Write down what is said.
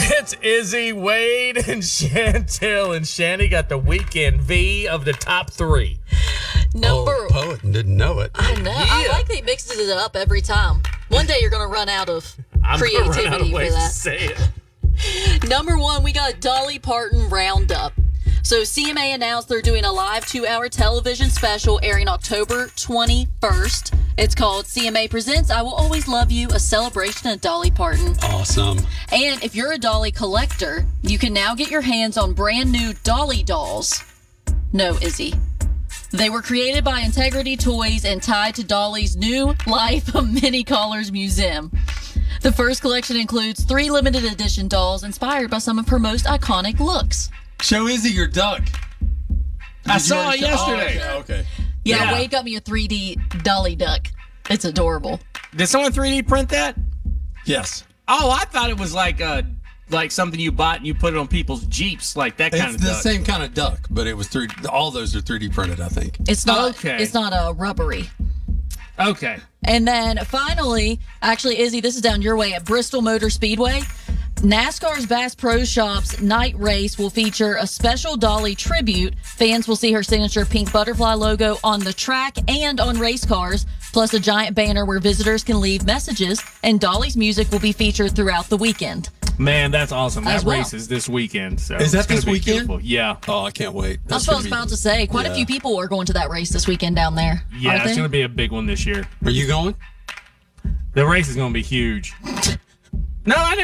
It's Izzy, Wade, and Chantel, and Shanny got the weekend V of the top three. Poet didn't know it. I know. I like that he mixes it up every time. One day you're going to run out of creativity run out of ways for that. to say it. Number one, we got Dolly Parton Roundup. So CMA announced they're doing a live 2-hour television special airing October 21st. It's called CMA Presents I Will Always Love You, a celebration of Dolly Parton. Awesome. And if you're a Dolly collector, you can now get your hands on brand new Dolly dolls. No, Izzy. They were created by Integrity Toys and tied to Dolly's new Life of Many Colors Museum. The first collection includes 3 limited edition dolls inspired by some of her most iconic looks. Show Izzy your duck. I saw it yesterday. Okay. Yeah, Wade got me a 3D Dolly duck. It's adorable. Did someone 3D print that? Yes. Oh, I thought it was like something you bought and you put it on people's Jeeps, like that kind It's of the duck. same kind of duck, but it was all those are 3D printed, I think. It's not. Okay. It's not a rubbery. Okay. And then finally, actually, Izzy, this is down your way at Bristol Motor Speedway. NASCAR's Bass Pro Shops night race will feature a special Dolly tribute. Fans will see her signature pink butterfly logo on the track and on race cars, plus a giant banner where visitors can leave messages, and Dolly's music will be featured throughout the weekend. Man, that's awesome. As That well. race is this weekend. So Is that it's gonna this be weekend? beautiful. Yeah. Oh, I can't wait. That's what I was about to say. Quite a few people are going to that race this weekend down there. Yeah, aren't it's they? going to be a big one this year. Are you going? The race is going to be huge. No, I